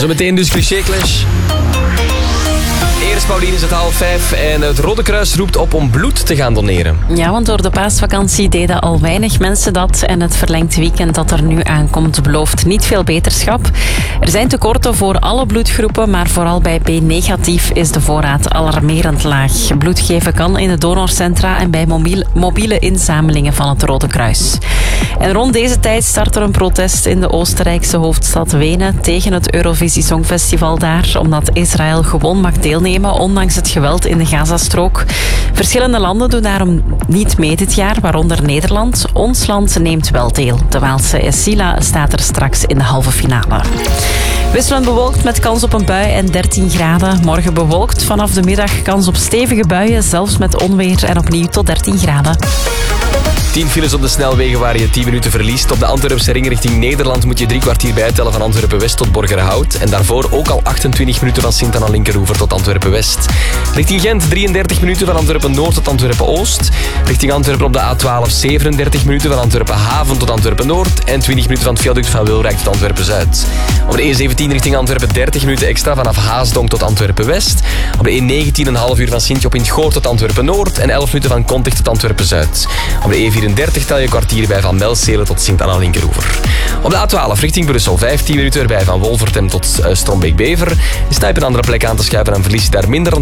Zometeen dus Cliché Clash. Eerst, Paulien, is het 4:30 en het Rode Kruis roept op om bloed te gaan doneren. Ja, want door de paasvakantie deden al weinig mensen dat. En het verlengd weekend dat er nu aankomt belooft niet veel beterschap. Er zijn tekorten voor alle bloedgroepen, maar vooral bij B-negatief is de voorraad alarmerend laag. Bloed geven kan in de donorcentra en bij mobiele inzamelingen van het Rode Kruis. En rond deze tijd start er een protest in de Oostenrijkse hoofdstad Wenen tegen het Eurovisie Songfestival daar, omdat Israël gewoon mag deelnemen, ondanks het geweld in de Gazastrook. Verschillende landen doen daarom niet mee dit jaar, waaronder Nederland. Ons land neemt wel deel. De Waalse Essila staat er straks in de halve finale. Wisselend bewolkt met kans op een bui en 13 graden. Morgen bewolkt, vanaf de middag kans op stevige buien, zelfs met onweer en opnieuw tot 13 graden. 10 files op de snelwegen waar je 10 minuten verliest. Op de Antwerpse ring richting Nederland moet je 3 kwartier bijtellen van Antwerpen-West tot Borgerhout. En daarvoor ook al 28 minuten van Sint-Anna-Linkeroever tot Antwerpen-West. Richting Gent 33 minuten van Antwerpen-Noord tot Antwerpen-Oost. Richting Antwerpen op de A12 37 minuten van Antwerpen-Haven tot Antwerpen-Noord. En 20 minuten van het viaduct van Wilrijk tot Antwerpen-Zuid. Op de E17 richting Antwerpen 30 minuten extra vanaf Haasdonk tot Antwerpen-West. Op de E19 een half uur van Sint-Job in het Goor tot Antwerpen-Noord. En 11 minuten van Kontig tot Antwerpen-Zuid. Op de E34 tel je een kwartier bij van Melcelen tot Sint-Anna-Linkeroever. Op de A12 richting Brussel 15 minuten erbij van Wolvertem tot Strombeek-Bever. Je staat op een andere plek aan te schuiven en verlies je daar minder dan